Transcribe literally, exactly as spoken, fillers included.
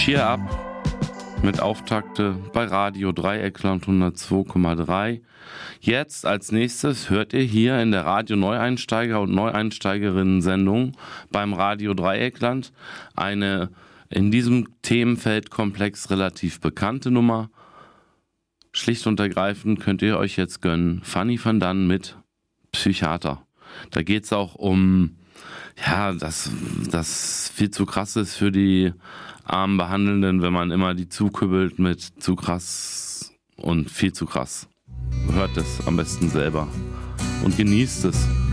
Cheer Up mit Auftakte bei Radio Dreieckland hundertzwei Komma drei. Jetzt als nächstes hört ihr hier in der Radio Neueinsteiger und Neueinsteigerinnen-Sendung beim Radio Dreieckland eine in diesem Themenfeldkomplex relativ bekannte Nummer. Schlicht und ergreifend könnt ihr euch jetzt gönnen. Fanny van Dan mit Psychiater. Da geht es auch um, ja, dass das viel zu krass ist für die armen Behandelnden, wenn man immer die zukübelt mit zu krass und viel zu krass. Hört es am besten selber und genießt es.